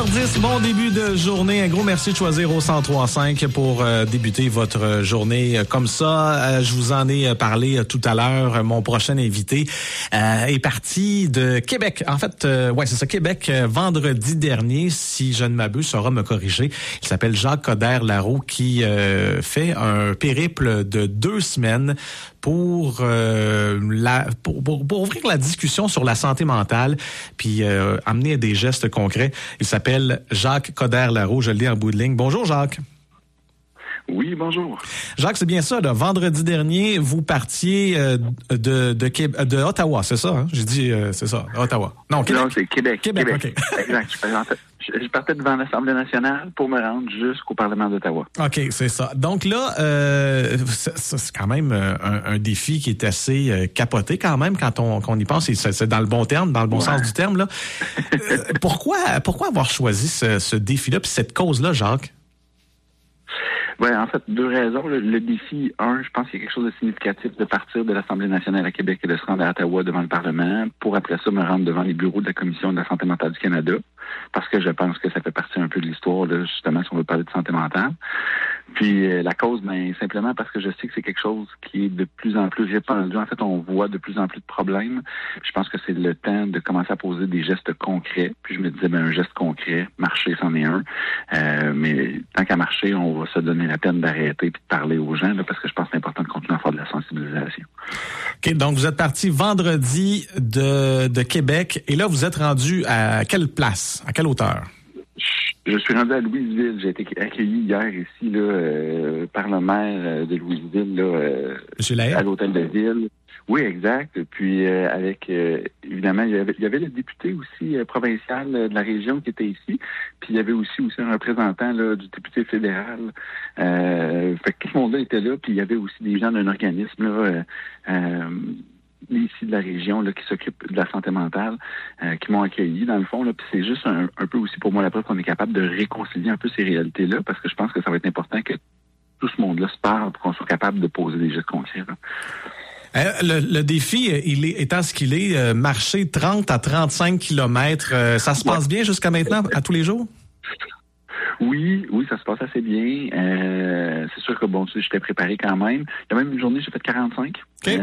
7h10, bon début de journée. Un gros merci de choisir au 103.5 pour débuter votre journée comme ça. Je vous en ai parlé tout à l'heure. Mon prochain invité est parti de Québec. En fait, c'est ça, Québec, vendredi dernier, si je ne m'abuse, saura me corriger. Il s'appelle Jacques Coderre-Larreau qui fait un périple de 2 semaines pour ouvrir la discussion sur la santé mentale, puis amener des gestes concrets. Il s'appelle Jacques Coderre-Larreau, je le dis en bout de ligne. Bonjour Jacques. Oui, bonjour. Jacques, c'est bien ça, là. Vendredi dernier, vous partiez de Ottawa, c'est ça, hein? J'ai dit, c'est ça, Ottawa. Non, c'est Québec. Québec, OK. Exact. Je partais devant l'Assemblée nationale pour me rendre jusqu'au Parlement d'Ottawa. OK, c'est ça. Donc là, c'est quand même un défi qui est assez capoté quand même quand on y pense. Et c'est dans le bon terme, dans le bon sens du terme, là. Pourquoi avoir choisi ce défi-là puis cette cause-là, Jacques? Oui, en fait, 2 raisons. Le défi, je pense qu'il y a quelque chose de significatif de partir de l'Assemblée nationale à Québec et de se rendre à Ottawa devant le Parlement pour après ça me rendre devant les bureaux de la Commission de la santé mentale du Canada, parce que je pense que ça fait partie un peu de l'histoire, là, justement, si on veut parler de santé mentale. Puis la cause, simplement parce que je sais que c'est quelque chose qui est de plus en plus répandu. En fait, on voit de plus en plus de problèmes. Je pense que c'est le temps de commencer à poser des gestes concrets. Puis je me disais, un geste concret, marcher, c'en est un. Mais tant qu'à marcher, on va se donner la peine d'arrêter et de parler aux gens, là, parce que je pense que c'est important de continuer à faire de la sensibilisation. OK, donc vous êtes parti vendredi de Québec et là, vous êtes rendu à quelle place? À quelle hauteur? Je suis rendu à Louisville. J'ai été accueilli hier ici là, par le maire de Louisville là, à l'hôtel de ville. Oui, exact. Puis avec évidemment, il y avait le député aussi provincial de la région qui était ici. Puis il y avait aussi un représentant là, du député fédéral. Fait que tout le monde là était là. Puis il y avait aussi des gens d'un organisme là. Ici de la région là, qui s'occupe de la santé mentale, qui m'ont accueilli dans le fond. Là, puis c'est juste un peu aussi pour moi la preuve qu'on est capable de réconcilier un peu ces réalités-là, parce que je pense que ça va être important que tout ce monde-là se parle pour qu'on soit capable de poser des gestes concrets. Le défi, étant ce qu'il est, marcher 30 à 35 kilomètres, ça se passe bien jusqu'à maintenant, à tous les jours? Oui, ça se passe assez bien. C'est sûr que j'étais préparé quand même. Il y a même une journée, j'ai fait 45. Okay.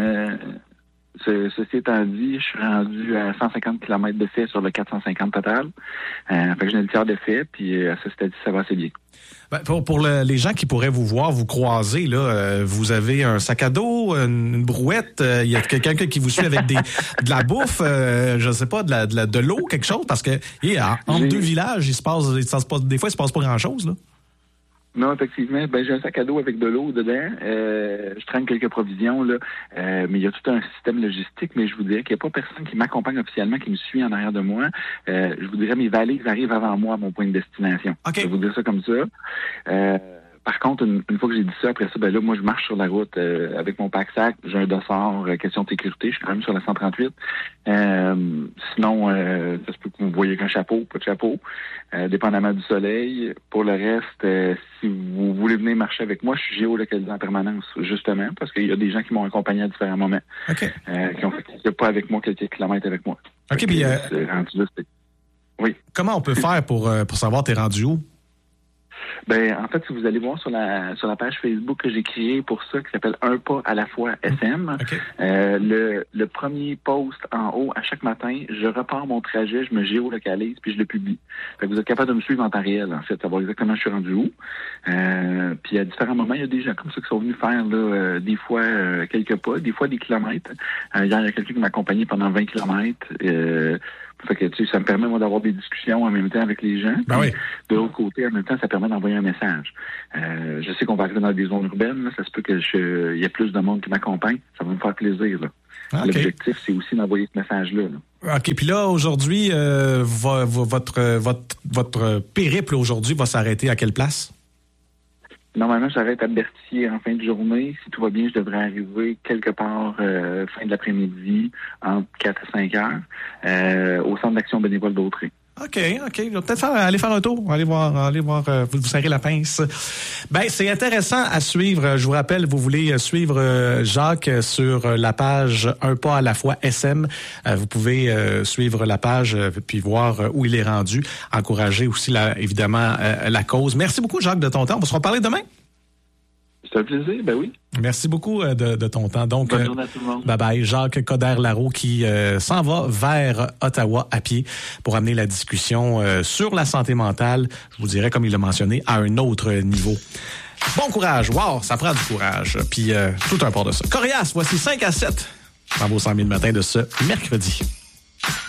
Ceci étant dit, je suis rendu à 150 km de fait sur le 450 total. Fait que j'ai le tiers de fait, puis à ce stade-ci, ça va assez bien. Pour les gens qui pourraient vous voir, vous croiser, là, vous avez un sac à dos, une brouette, il y a quelqu'un qui vous suit avec de la bouffe, je sais pas, de l'eau, quelque chose, parce que entre 2 villages, des fois, il se passe pas grand-chose, là. Non, effectivement. J'ai un sac à dos avec de l'eau dedans. Je traîne quelques provisions, là. Mais il y a tout un système logistique, mais je vous dirais qu'il n'y a pas personne qui m'accompagne officiellement, qui me suit en arrière de moi. Je vous dirais, mes valises arrivent avant moi à mon point de destination. Okay. Je vais vous dire ça comme ça. Par contre, une fois que j'ai dit ça, après ça, là, moi, je marche sur la route avec mon pack-sac. J'ai un dossard, question de sécurité. Je suis quand même sur la 138. Sinon, ça se peut que vous voyez qu'un chapeau, pas de chapeau, dépendamment du soleil. Pour le reste, si vous voulez venir marcher avec moi, je suis géolocalisé en permanence, justement, parce qu'il y a des gens qui m'ont accompagné à différents moments, okay. Qui ont fait quelques pas avec moi, quelques kilomètres avec moi. OK, puis oui. Comment on peut faire pour savoir t'es rendu où? En fait, si vous allez voir sur la page Facebook que j'ai créée pour ça, qui s'appelle Un pas à la fois SM, okay. Le premier post en haut, à chaque matin, je repars mon trajet, je me géolocalise, puis je le publie. Fait que vous êtes capable de me suivre en temps réel, en fait, savoir exactement je suis rendu où. Puis à différents moments, il y a des gens comme ça qui sont venus faire là, des fois quelques pas, des fois des kilomètres. Hier, il y a quelqu'un qui m'a accompagné pendant 20 kilomètres. Fait que, ça me permet, moi, d'avoir des discussions en même temps avec les gens. Oui. De l'autre côté, en même temps, ça permet d'envoyer un message. Je sais qu'on va arriver dans des zones urbaines. Là, ça se peut que il y ait plus de monde qui m'accompagne. Ça va me faire plaisir. Là. Okay. L'objectif, c'est aussi d'envoyer ce message-là. Là. OK. Puis là, aujourd'hui, votre périple aujourd'hui va s'arrêter à quelle place? Normalement, j'arrête à Berthier en fin de journée. Si tout va bien, je devrais arriver quelque part fin de l'après-midi, entre 4 et 5 heures, au Centre d'action bénévole d'Autrey. OK. Je vais peut-être aller faire un tour, aller voir, vous serrer la pince. Ben, c'est intéressant à suivre. Je vous rappelle, vous voulez suivre Jacques sur la page Un pas à la fois SM. Vous pouvez suivre la page puis voir où il est rendu. Encourager aussi, évidemment, la cause. Merci beaucoup, Jacques, de ton temps. On va se reparler demain. C'est un plaisir, ben oui. Merci beaucoup de ton temps. Donc, bonne journée à tout le monde. Bye-bye. Jacques Coderre-Larreau qui s'en va vers Ottawa à pied pour amener la discussion sur la santé mentale, je vous dirais, comme il l'a mentionné, à un autre niveau. Bon courage. Wow, ça prend du courage. Puis tout un port de ça. Corias, voici 5 à 7 dans vos 100 000 matins de ce mercredi.